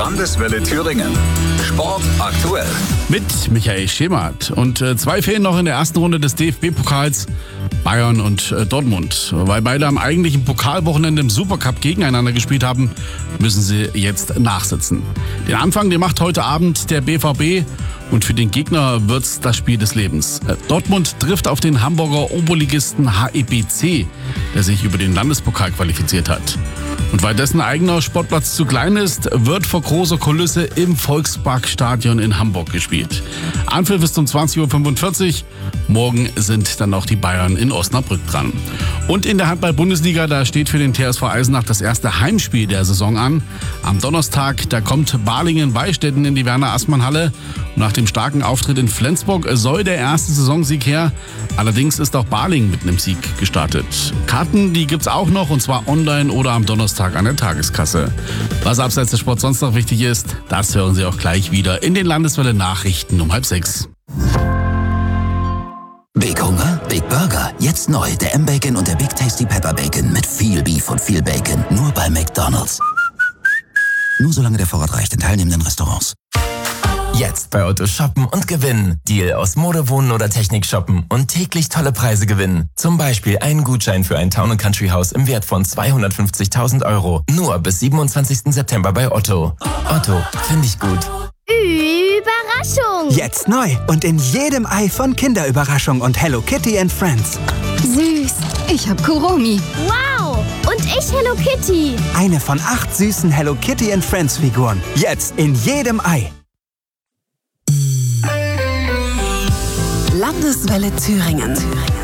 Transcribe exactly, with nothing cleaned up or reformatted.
Landeswelle Thüringen. Sport aktuell. Mit Michael Schemert. Und äh, zwei fehlen noch in der ersten Runde des D F B-Pokals. Bayern und äh, Dortmund. Weil beide am eigentlichen Pokalwochenende im Supercup gegeneinander gespielt haben, müssen sie jetzt nachsitzen. Den Anfang, den macht heute Abend der B V B. Und für den Gegner wird's das Spiel des Lebens. Äh, Dortmund trifft auf den Hamburger Oberligisten H E B C, der sich über den Landespokal qualifiziert hat. Und weil dessen eigener Sportplatz zu klein ist, wird vor großer Kulisse im Volksparkstadion in Hamburg gespielt. Anpfiff ist um zwanzig Uhr fünfundvierzig. Morgen sind dann auch die Bayern in Osnabrück dran. Und in der Handball-Bundesliga, da steht für den T S V Eisenach das erste Heimspiel der Saison an. Am Donnerstag, da kommt Balingen-Weistetten in die Werner-Assmann-Halle. Und nach dem starken Auftritt in Flensburg soll der erste Saisonsieg her. Allerdings ist auch Balingen mit einem Sieg gestartet. Karten, die gibt's auch noch, und zwar online oder am Donnerstag an der Tageskasse. Was abseits des Sports sonst noch wichtig ist, das hören Sie auch gleich wieder in den Landeswelle Nachrichten um halb sechs. Big Hunger? Big Burger. Jetzt neu. Der M-Bacon und der Big Tasty Pepper Bacon mit viel Beef und viel Bacon. Nur bei McDonald's. Nur solange der Vorrat reicht in teilnehmenden Restaurants. Jetzt bei Otto shoppen und gewinnen. Deal aus Mode, Wohnen oder Technik shoppen und täglich tolle Preise gewinnen. Zum Beispiel einen Gutschein für ein Town and Country Haus im Wert von zweihundertfünfzigtausend Euro. Nur bis siebenundzwanzigsten September bei Otto. Otto, finde ich gut. Überraschung! Jetzt neu und in jedem Ei von Kinderüberraschung und Hello Kitty and Friends. Süß. Ich hab Kuromi. Wow. Und ich Hello Kitty. Eine von acht süßen Hello Kitty and Friends Figuren. Jetzt in jedem Ei. Landeswelle Thüringen.